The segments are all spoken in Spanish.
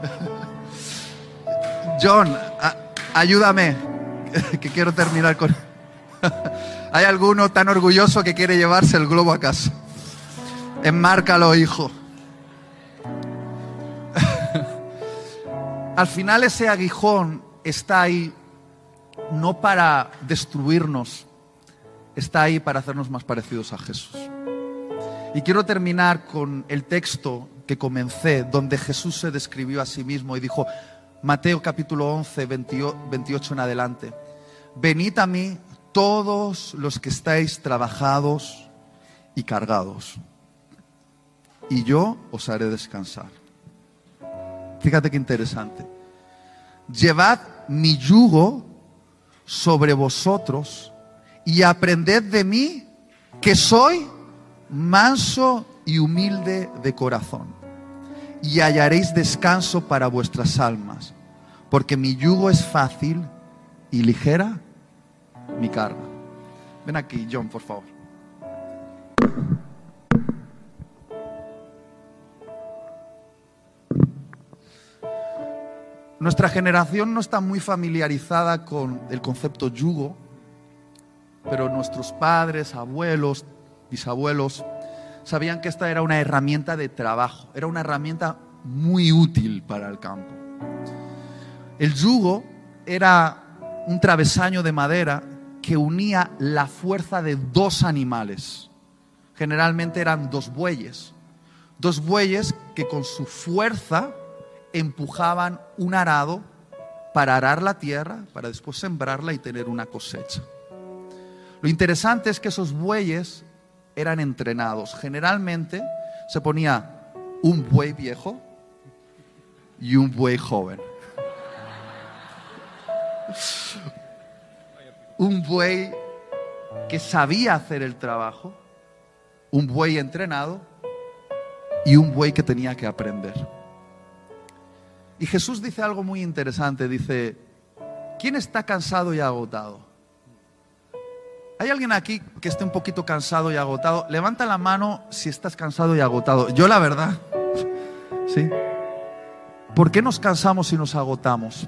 John, ayúdame, que quiero terminar con... ¿Hay alguno tan orgulloso que quiere llevarse el globo a casa? Enmárcalo, hijo. Al final ese aguijón está ahí no para destruirnos, está ahí para hacernos más parecidos a Jesús. Y quiero terminar con el texto que comencé, donde Jesús se describió a sí mismo y dijo, Mateo capítulo 11, 28 en adelante: venid a mí todos los que estáis trabajados y cargados, y yo os haré descansar. Fíjate qué interesante. Llevad mi yugo sobre vosotros y aprended de mí, que soy manso y humilde de corazón, y hallaréis descanso para vuestras almas, porque mi yugo es fácil y ligera mi carga. Ven aquí, John, por favor. Nuestra generación no está muy familiarizada con el concepto yugo, pero nuestros padres, abuelos, bisabuelos sabían que esta era una herramienta de trabajo, era una herramienta muy útil para el campo. El yugo era un travesaño de madera que unía la fuerza de dos animales. Generalmente eran dos bueyes que con su fuerza empujaban un arado para arar la tierra, para después sembrarla y tener una cosecha. Lo interesante es que esos bueyes eran entrenados. Generalmente se ponía un buey viejo y un buey joven. Un buey que sabía hacer el trabajo, un buey entrenado y un buey que tenía que aprender. Y Jesús dice algo muy interesante, dice, ¿quién está cansado y agotado? ¿Hay alguien aquí que esté un poquito cansado y agotado? Levanta la mano si estás cansado y agotado. Yo la verdad, ¿sí? ¿Por qué nos cansamos y nos agotamos?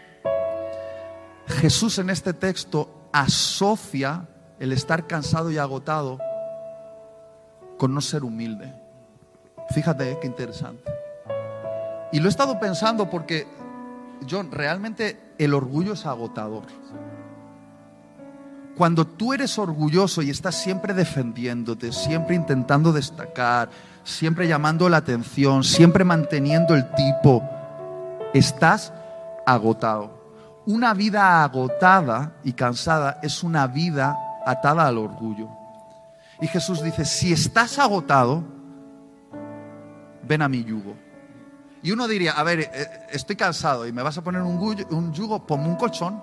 Jesús en este texto asocia el estar cansado y agotado con no ser humilde. Fíjate qué interesante. Y lo he estado pensando porque, John, realmente el orgullo es agotador. Cuando tú eres orgulloso y estás siempre defendiéndote, siempre intentando destacar, siempre llamando la atención, siempre manteniendo el tipo, estás agotado. Una vida agotada y cansada es una vida atada al orgullo. Y Jesús dice, si estás agotado, ven a mi yugo. Y uno diría, a ver, estoy cansado y me vas a poner un yugo, ponme un colchón.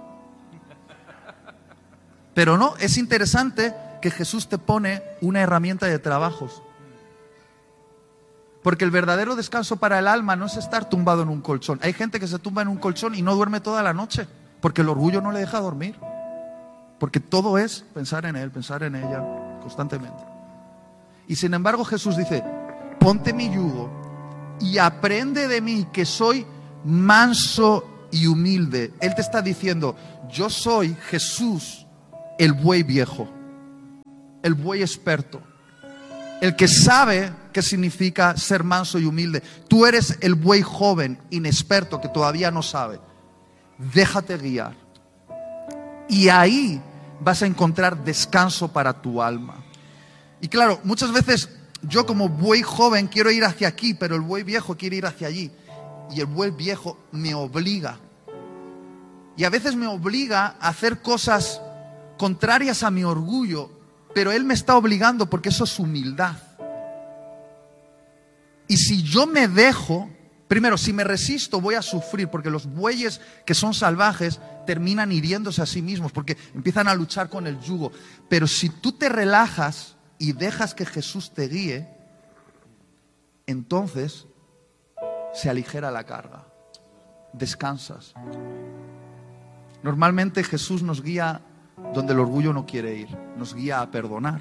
Pero no, es interesante que Jesús te pone una herramienta de trabajos. Porque el verdadero descanso para el alma no es estar tumbado en un colchón. Hay gente que se tumba en un colchón y no duerme toda la noche, porque el orgullo no le deja dormir. Porque todo es pensar en él, pensar en ella constantemente. Y sin embargo Jesús dice, ponte mi yugo y aprende de mí, que soy manso y humilde. Él te está diciendo, yo soy Jesús, el buey viejo, el buey experto, el que sabe qué significa ser manso y humilde. Tú eres el buey joven, inexperto, que todavía no sabe. Déjate guiar. Y ahí vas a encontrar descanso para tu alma. Y claro, muchas veces yo como buey joven quiero ir hacia aquí, pero el buey viejo quiere ir hacia allí. Y el buey viejo me obliga. Y a veces me obliga a hacer cosas contrarias a mi orgullo, pero él me está obligando porque eso es humildad. Y si yo me dejo, primero, si me resisto voy a sufrir, porque los bueyes que son salvajes terminan hiriéndose a sí mismos porque empiezan a luchar con el yugo. Pero si tú te relajas y dejas que Jesús te guíe, entonces se aligera la carga, descansas. Normalmente Jesús nos guía donde el orgullo no quiere ir, nos guía a perdonar,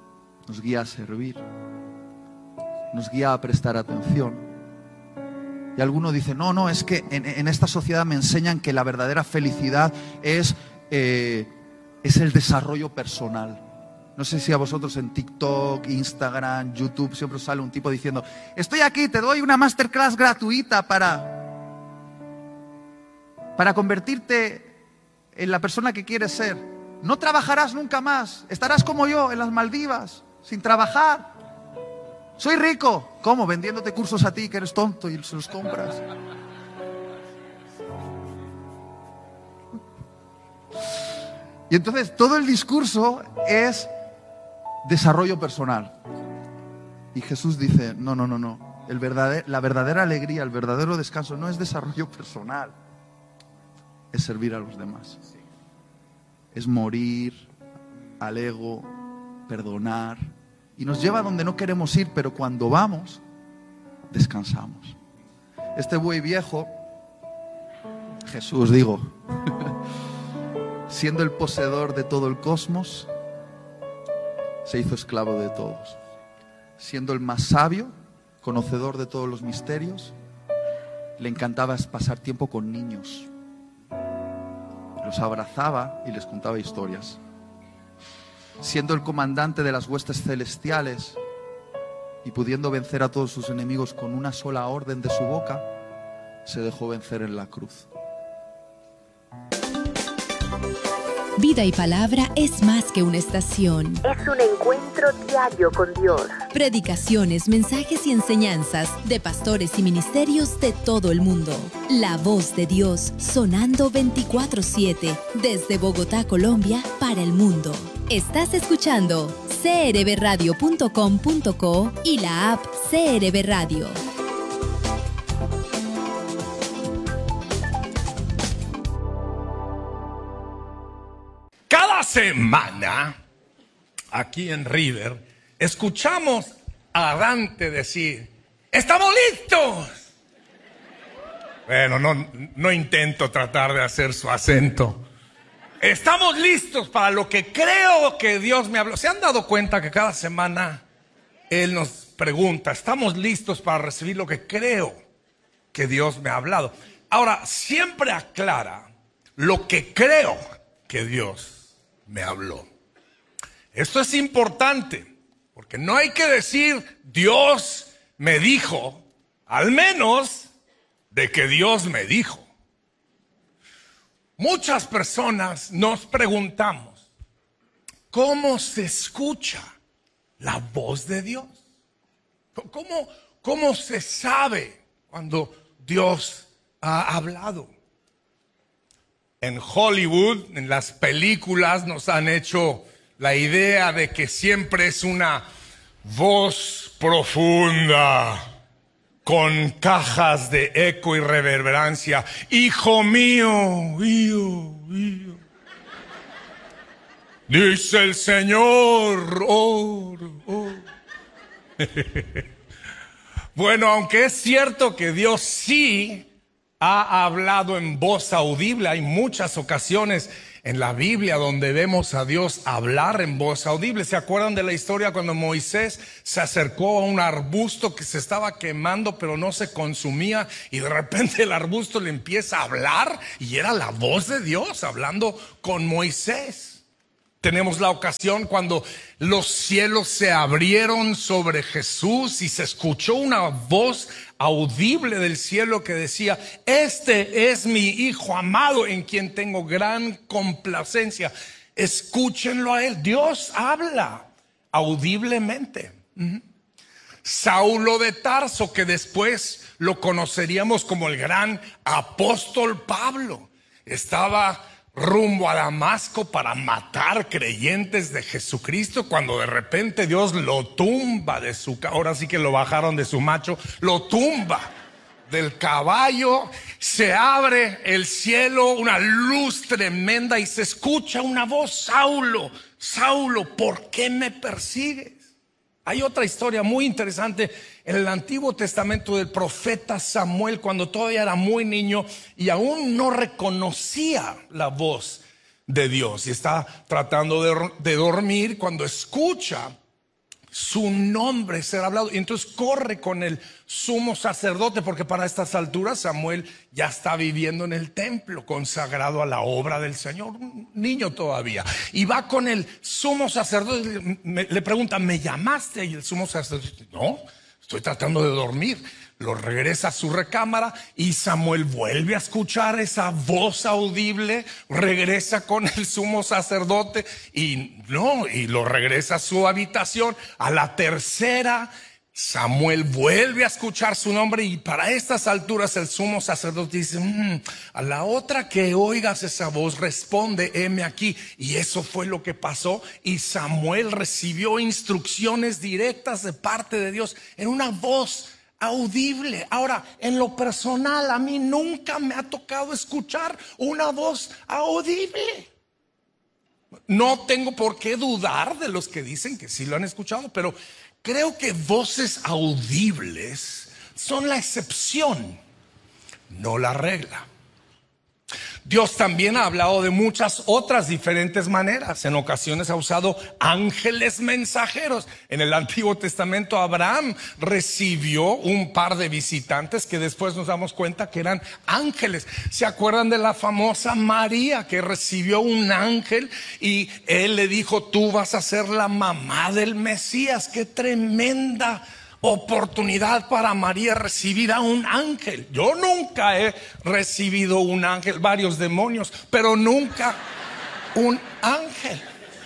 nos guía a servir, nos guía a prestar atención. Y alguno dice, no, es que en esta sociedad me enseñan que la verdadera felicidad es el desarrollo personal. No sé si a vosotros en TikTok, Instagram, YouTube siempre os sale un tipo diciendo, estoy aquí, te doy una masterclass gratuita para convertirte en la persona que quieres ser. No trabajarás nunca más, estarás como yo en las Maldivas, sin trabajar. Soy rico. ¿Cómo? Vendiéndote cursos a ti, que eres tonto y se los compras. Y entonces todo el discurso es desarrollo personal. Y Jesús dice, no. La verdadera alegría, el verdadero descanso no es desarrollo personal, es servir a los demás. Es morir al ego, perdonar. Y nos lleva a donde no queremos ir, pero cuando vamos, descansamos. Este buey viejo, Jesús digo, siendo el poseedor de todo el cosmos, se hizo esclavo de todos. Siendo el más sabio, conocedor de todos los misterios, le encantaba pasar tiempo con niños. Los abrazaba y les contaba historias. Siendo el comandante de las huestes celestiales y pudiendo vencer a todos sus enemigos con una sola orden de su boca, se dejó vencer en la cruz. Vida y Palabra es más que una estación. Es un encuentro diario con Dios. Predicaciones, mensajes y enseñanzas de pastores y ministerios de todo el mundo. La voz de Dios sonando 24/7 desde Bogotá, Colombia, para el mundo. Estás escuchando crbradio.com.co y la app CRB Radio. Cada semana, aquí en River, escuchamos a Dante decir, ¡estamos listos! Bueno, no intento tratar de hacer su acento. Estamos listos para lo que creo que Dios me habló. ¿Se han dado cuenta que cada semana Él nos pregunta, ¿estamos listos para recibir lo que creo que Dios me ha hablado? Ahora, siempre aclara lo que creo que Dios me habló. Esto es importante, porque no hay que decir Dios me dijo, al menos de que Dios me dijo. Muchas personas nos preguntamos, ¿cómo se escucha la voz de Dios? ¿Cómo se sabe cuando Dios ha hablado? En Hollywood, en las películas, nos han hecho la idea de que siempre es una voz profunda, con cajas de eco y reverberancia. Hijo mío, hijo. Dice el Señor, Bueno, aunque es cierto que Dios sí ha hablado en voz audible, hay muchas ocasiones en la Biblia donde vemos a Dios hablar en voz audible. ¿Se acuerdan de la historia cuando Moisés se acercó a un arbusto que se estaba quemando pero no se consumía y de repente el arbusto le empieza a hablar y era la voz de Dios hablando con Moisés? Tenemos la ocasión cuando los cielos se abrieron sobre Jesús y se escuchó una voz audible del cielo que decía, este es mi Hijo amado en quien tengo gran complacencia. Escúchenlo a Él. Dios habla audiblemente. Saulo de Tarso, que después lo conoceríamos como el gran apóstol Pablo, estaba rumbo a Damasco para matar creyentes de Jesucristo, cuando de repente Dios lo tumba de su, ahora sí que lo bajaron de su macho, lo tumba del caballo, se abre el cielo, una luz tremenda y se escucha una voz, Saulo, Saulo, ¿por qué me persigues? Hay otra historia muy interesante en el Antiguo Testamento del profeta Samuel, cuando todavía era muy niño y aún no reconocía la voz de Dios. Y está tratando de dormir cuando escucha su nombre será hablado. Y entonces corre con el sumo sacerdote, porque para estas alturas Samuel ya está viviendo en el templo, consagrado a la obra del Señor, un niño todavía. Y va con el sumo sacerdote, le pregunta, ¿me llamaste? Y el sumo sacerdote dice, no, estoy tratando de dormir. Lo regresa a su recámara y Samuel vuelve a escuchar esa voz audible, regresa con el sumo sacerdote y lo regresa a su habitación. A la tercera, Samuel vuelve a escuchar su nombre y para estas alturas el sumo sacerdote dice, a la otra que oigas esa voz, responde, heme aquí. Y eso fue lo que pasó, y Samuel recibió instrucciones directas de parte de Dios en una voz audible. Ahora, en lo personal, a mí nunca me ha tocado escuchar una voz audible. No tengo por qué dudar de los que dicen que sí lo han escuchado, pero creo que voces audibles son la excepción, no la regla. Dios también ha hablado de muchas otras diferentes maneras. En ocasiones ha usado ángeles mensajeros. En el Antiguo Testamento Abraham recibió un par de visitantes que después nos damos cuenta que eran ángeles. ¿Se acuerdan de la famosa María que recibió un ángel y él le dijo, tú vas a ser la mamá del Mesías? ¡Qué tremenda oportunidad para María recibir a un ángel! Yo nunca he recibido un ángel, varios demonios, pero nunca un ángel.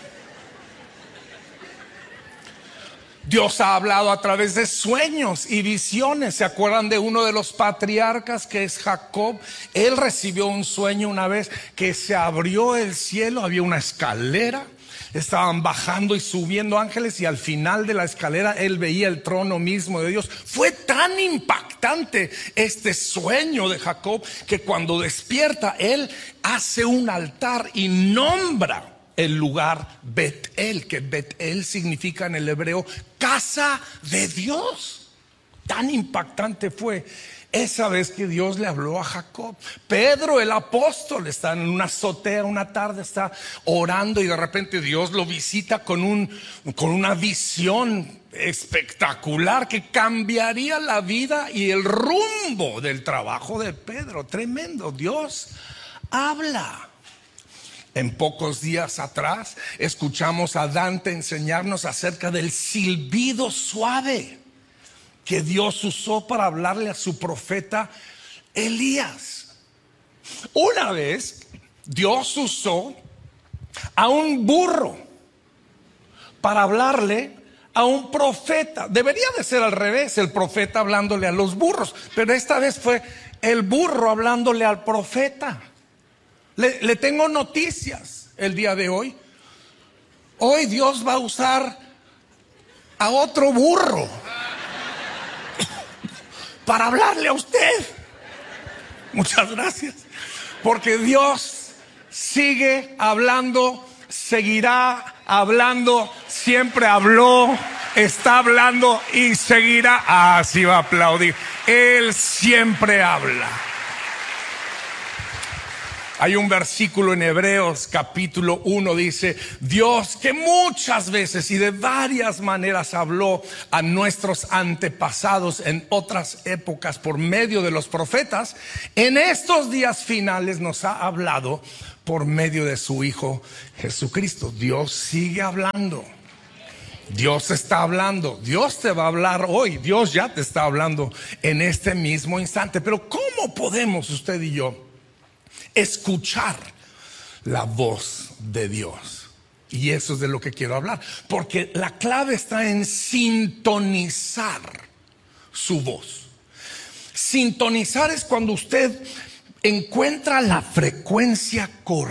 Dios ha hablado a través de sueños y visiones. ¿Se acuerdan de uno de los patriarcas que es Jacob? Él recibió un sueño una vez que se abrió el cielo, había una escalera, estaban bajando y subiendo ángeles y al final de la escalera él veía el trono mismo de Dios. Fue tan impactante este sueño de Jacob que cuando despierta él hace un altar y nombra el lugar Bet-El, que Bet-El significa en el hebreo casa de Dios. Tan impactante fue esa vez que Dios le habló a Jacob. Pedro, el apóstol, está en una azotea una tarde, está orando y de repente Dios lo visita con una visión espectacular que cambiaría la vida y el rumbo del trabajo de Pedro. Tremendo. Dios habla. En pocos días atrás escuchamos a Dante enseñarnos acerca del silbido suave que Dios usó para hablarle a su profeta Elías. Una vez Dios usó a un burro para hablarle a un profeta. Debería de ser al revés, el profeta hablándole a los burros, pero esta vez fue el burro hablándole al profeta. Le tengo noticias el día de hoy. Hoy Dios va a usar a otro burro para hablarle a usted. Muchas gracias. Porque Dios sigue hablando, seguirá hablando, siempre habló, está hablando y seguirá. Así va a aplaudir. Él siempre habla. Hay un versículo en Hebreos capítulo 1, dice: Dios, que muchas veces y de varias maneras habló a nuestros antepasados en otras épocas por medio de los profetas, en estos días finales nos ha hablado por medio de su Hijo Jesucristo. Dios sigue hablando. Dios está hablando. Dios te va a hablar hoy. Dios ya te está hablando en este mismo instante. Pero ¿cómo podemos usted y yo escuchar la voz de Dios? Y eso es de lo que quiero hablar, porque la clave está en sintonizar su voz. Sintonizar es cuando usted encuentra la frecuencia correcta